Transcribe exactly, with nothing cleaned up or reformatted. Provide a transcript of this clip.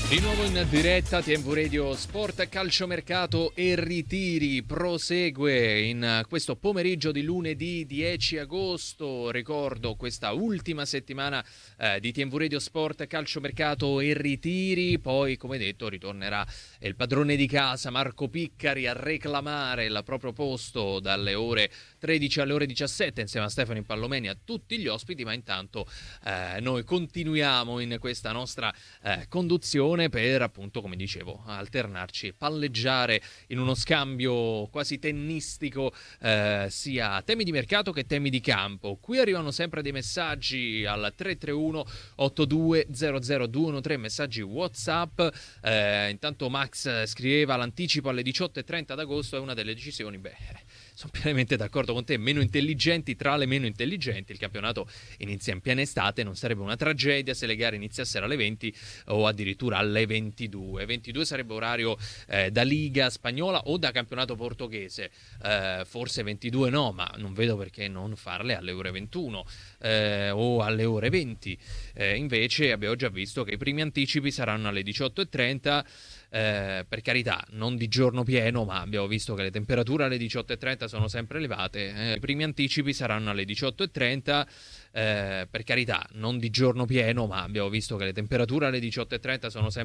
Di nuovo in diretta T M V Radio Sport, calciomercato e ritiri prosegue in questo pomeriggio di lunedì dieci agosto. Ricordo questa ultima settimana eh, di T M V Radio Sport, calciomercato e ritiri. Poi, come detto, ritornerà il padrone di casa Marco Piccari a reclamare il proprio posto dalle ore tredici alle ore diciassette insieme a Stefano Pallomeni, a tutti gli ospiti. Ma intanto eh, noi continuiamo in questa nostra eh, conduzione per, appunto, come dicevo, alternarci e palleggiare in uno scambio quasi tennistico eh, sia temi di mercato che temi di campo. Qui arrivano sempre dei messaggi al tre tre uno otto due zero zero due uno tre, messaggi WhatsApp. Eh, intanto Max scriveva: l'anticipo alle diciotto e trenta d'agosto è una delle decisioni, beh, sono pienamente d'accordo con te, meno intelligenti tra le meno intelligenti. Il campionato inizia in piena estate, non sarebbe una tragedia se le gare iniziassero alle venti o addirittura alle ventidue. ventidue sarebbe orario eh, da Liga spagnola o da campionato portoghese, eh, forse ventidue no, ma non vedo perché non farle alle ore ventuno eh, o alle ore venti. Eh, invece abbiamo già visto che i primi anticipi saranno alle diciotto e trenta. Eh, per carità, non di giorno pieno, ma abbiamo visto che le temperature alle diciotto e trenta sono sempre elevate. Eh, I primi anticipi saranno alle diciotto e trenta. Eh, per carità, non di giorno pieno, ma abbiamo visto che le temperature alle diciotto e trenta sono sempre